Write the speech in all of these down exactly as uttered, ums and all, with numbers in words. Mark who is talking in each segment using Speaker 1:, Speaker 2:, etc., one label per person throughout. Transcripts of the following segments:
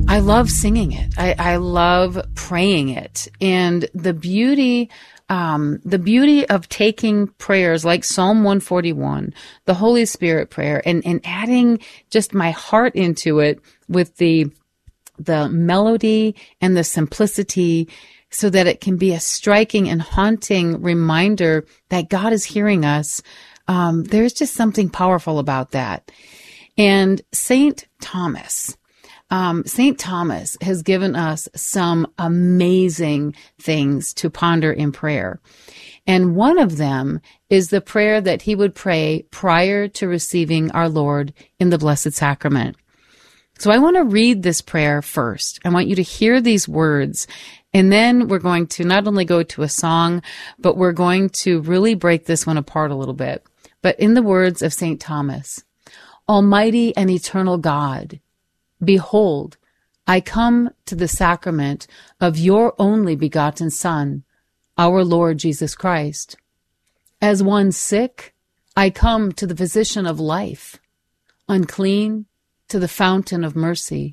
Speaker 1: I love singing it. I, I love praying it. And the beauty, um, the beauty of taking prayers like Psalm one forty-one, the Holy Spirit prayer, and, and adding just my heart into it with the, the melody and the simplicity, so that it can be a striking and haunting reminder that God is hearing us. Um, there's just something powerful about that. And Saint Thomas, Um, Saint Thomas has given us some amazing things to ponder in prayer. And one of them is the prayer that he would pray prior to receiving our Lord in the Blessed Sacrament. So I want to read this prayer first. I want you to hear these words. And then we're going to not only go to a song, but we're going to really break this one apart a little bit. But in the words of Saint Thomas, Almighty and eternal God, behold, I come to the sacrament of your only begotten Son, our Lord Jesus Christ. As one sick, I come to the physician of life, unclean to the fountain of mercy,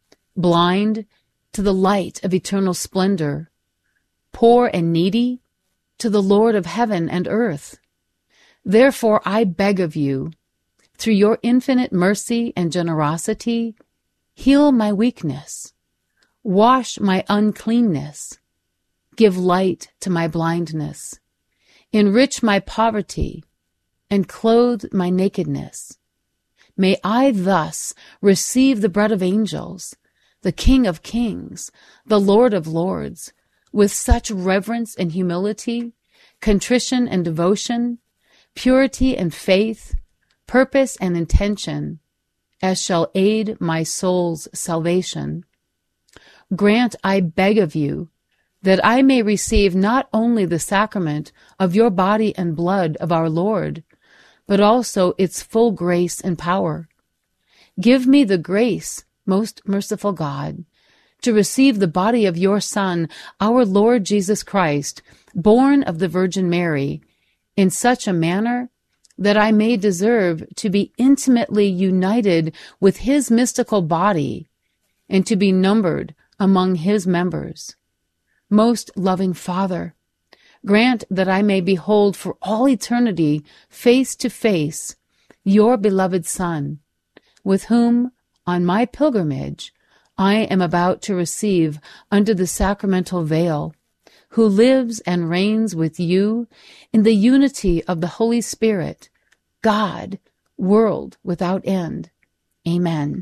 Speaker 1: blind to the light of eternal splendor, poor and needy to the Lord of heaven and earth. Therefore I beg of you, through your infinite mercy and generosity, heal my weakness, wash my uncleanness, give light to my blindness, enrich my poverty, and clothe my nakedness. May I thus receive the bread of angels, the King of kings, the Lord of lords, with such reverence and humility, contrition and devotion, purity and faith, purpose and intention, as shall aid my soul's salvation. Grant, I beg of you, that I may receive not only the sacrament of your body and blood of our Lord, but also its full grace and power. Give me the grace, most merciful God, to receive the body of your Son, our Lord Jesus Christ, born of the Virgin Mary, in such a manner that I may deserve to be intimately united with his mystical body and to be numbered among his members. Most loving Father, grant that I may behold for all eternity, face to face, your beloved Son, with whom, on my pilgrimage, I am about to receive under the sacramental veil, who lives and reigns with you in the unity of the Holy Spirit, God, world without end. Amen.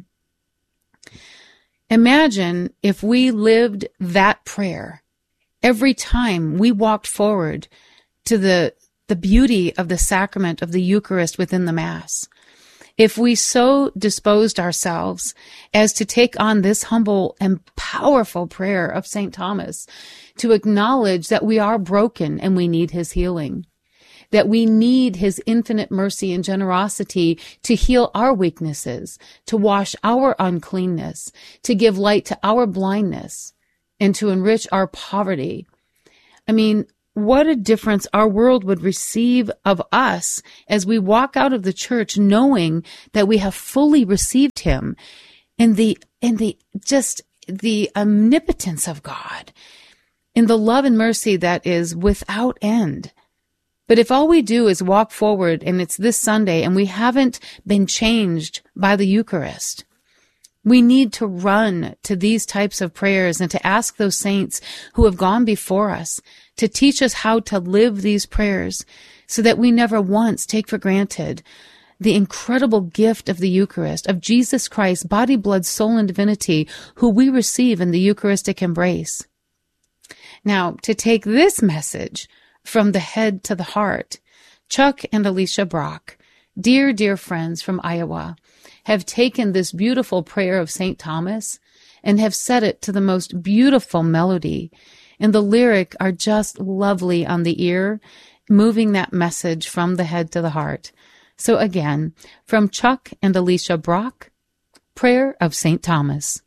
Speaker 1: Imagine if we lived that prayer every time we walked forward to the, the beauty of the sacrament of the Eucharist within the Mass. If we so disposed ourselves as to take on this humble and powerful prayer of Saint Thomas, to acknowledge that we are broken and we need his healing, that we need his infinite mercy and generosity to heal our weaknesses, to wash our uncleanness, to give light to our blindness, and to enrich our poverty. I mean, what a difference our world would receive of us as we walk out of the church knowing that we have fully received him, and the, and the, just the omnipotence of God, in the love and mercy that is without end. But if all we do is walk forward and it's this Sunday and we haven't been changed by the Eucharist, we need to run to these types of prayers and to ask those saints who have gone before us to teach us how to live these prayers so that we never once take for granted the incredible gift of the Eucharist, of Jesus Christ, body, blood, soul, and divinity, who we receive in the Eucharistic embrace. Now, to take this message from the head to the heart, Chuck and Alicia Brock, dear, dear friends from Iowa, have taken this beautiful prayer of Saint Thomas and have set it to the most beautiful melody. And the lyric are just lovely on the ear, moving that message from the head to the heart. So again, from Chuck and Alicia Brock, Prayer of Saint Thomas.